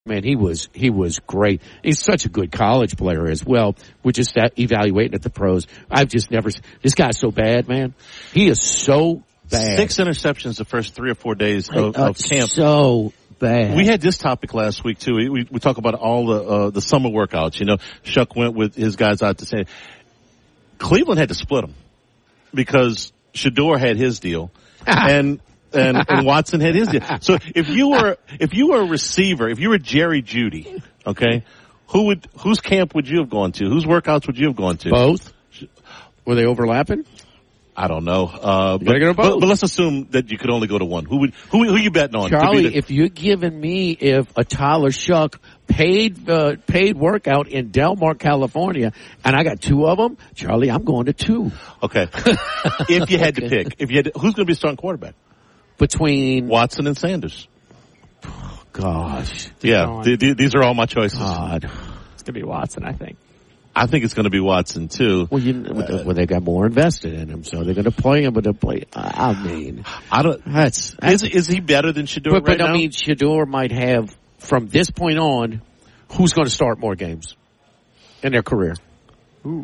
Man, he was great. He's such a good college player as well. We're just evaluating at the pros. I've just never, this guy's so bad, man. He is so bad. 6 interceptions the first 3 or 4 days of camp. So bad. We had this topic last week too. We talk about all the summer workouts. You know, Shuck went with his guys out to say Cleveland had to split them because Shedeur had his deal and Watson had his deal. So if you were a receiver, if you were Jerry Jeudy, okay, whose camp would you have gone to? Whose workouts would you have gone to? Both. Were they overlapping? I don't know. But let's assume that you could only go to one. Who you betting on? Charlie, if you're giving me a Tyler Shuck paid workout in Del Mar, California, and I got 2 of them, Charlie, I'm going to 2. Okay. If you had to pick, who's going to be starting quarterback? Between Watson and Sanders. Oh, gosh. Yeah, these are all my choices. It's going to be Watson, I think. I think it's going to be Watson too. Well, they got more invested in him, so they're going to play him. But they play. I mean, I don't. Is he better than Shedeur right now? I mean, Shedeur might have from this point on. Who's going to start more games in their career? Ooh.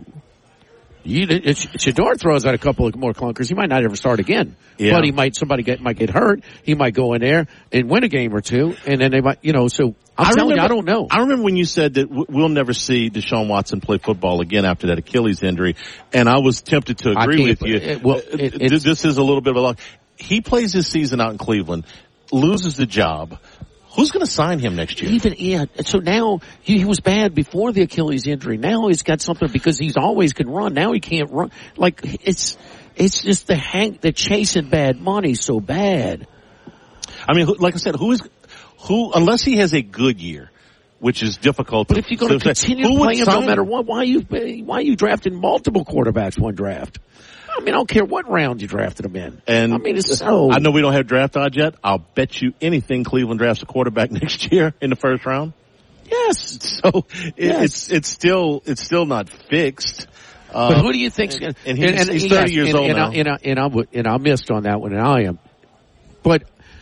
Shedeur throws out a couple of more clunkers. He might not ever start again. Yeah. But somebody might get hurt. He might go in there and win a game or 2, and then they might, so I don't know. I remember when you said that we'll never see Deshaun Watson play football again after that Achilles injury, and I was tempted to agree with you. This is a little bit of a luck. He plays his season out in Cleveland, loses the job. Who's going to sign him next year? So now he was bad before the Achilles injury. Now he's got something because he's always can run. Now he can't run. Like it's just the chasing bad money so bad. I mean, like I said, who unless he has a good year, which is difficult. But if you're going to continue playing him no matter what, why are you drafting multiple quarterbacks one draft? I mean, I don't care what round you drafted him in. And I mean, it's so. I know we don't have draft odds yet. I'll bet you anything Cleveland drafts a quarterback next year in the first round. Yes. So it's still not fixed. But who do you think's going? And he's 30 years old now. And I missed on that one, and I am. But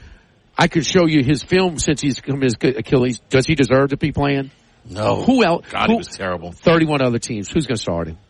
I could show you his film since he's come his Achilles. Does he deserve to be playing? No. Who else? God, he was terrible. 31 other teams. Who's going to start him?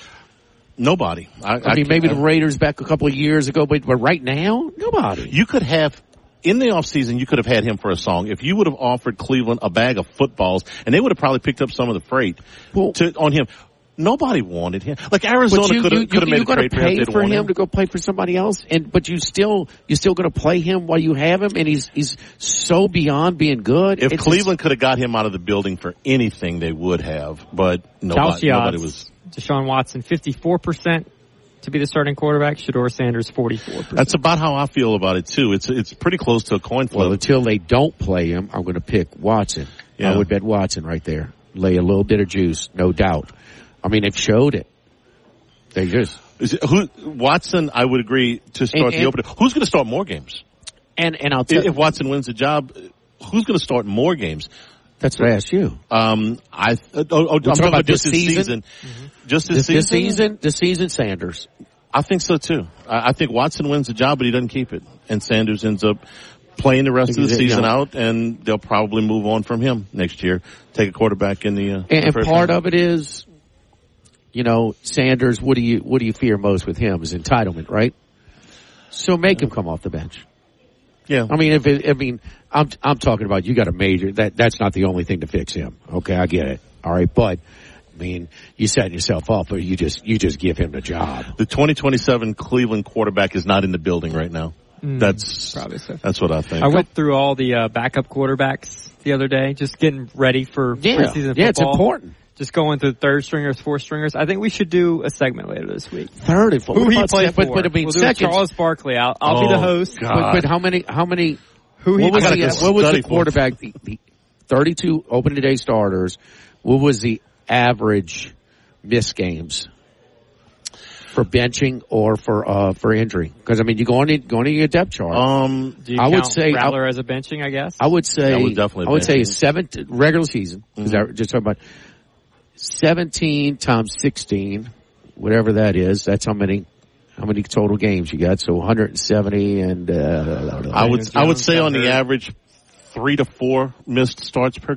Nobody. I mean, maybe the Raiders back a couple of years ago, but right now, nobody. You could have, in the offseason, you could have had him for a song. If you would have offered Cleveland a bag of footballs, and they would have probably picked up some of the freight on him. Nobody wanted him. Like Arizona could have made a trade for him. You're going to pay for him to go play for somebody else, but you're still going to play him while you have him, and he's so beyond being good. If Cleveland could have got him out of the building for anything, they would have, but nobody was. Deshaun Watson, 54% to be the starting quarterback. Shedeur Sanders, 44%. That's about how I feel about it too. It's pretty close to a coin flip. Well, until they don't play him, I'm going to pick Watson. Yeah. I would bet Watson right there. Lay a little bit of juice, no doubt. I mean, they've showed it. They just. Watson, I would agree to start the opener. Who's going to start more games? And I'll tell you. If Watson wins the job, who's going to start more games? That's what I asked you. I'm talking about just this season. Mm-hmm. Just this season? This season, Sanders. I think so too. I think Watson wins the job, but he doesn't keep it. And Sanders ends up playing the rest of the season out, and they'll probably move on from him next year. Take a quarterback in the and part of it is, Sanders. What do you fear most with him is entitlement, right? So make him come off the bench. Yeah. I mean, I'm talking about you got a major. That's not the only thing to fix him. Okay, I get it. All right, but I mean, you setting yourself up, or you just give him the job. The 2027 Cleveland quarterback is not in the building right now. That's probably so. That's what I think. I went through all the backup quarterbacks the other day, just getting ready for preseason football. Yeah, it's important. Just going through third stringers, fourth stringers. I think we should do a segment later this week. Third and fourth. Who he played for? But I mean, we'll do Charles Barkley. I'll be the host. But how many? Who he? What was the quarterback? The 32 opening day starters. What was the average missed games for benching or for injury? Because I mean, you go on your depth chart. Do you count Rattler as a benching? I guess I would say. I would say 7 regular season. Because just talking about 17 times 16, whatever that is. That's how many total games you got. So 170 and I would say on the average 3 to 4 missed starts per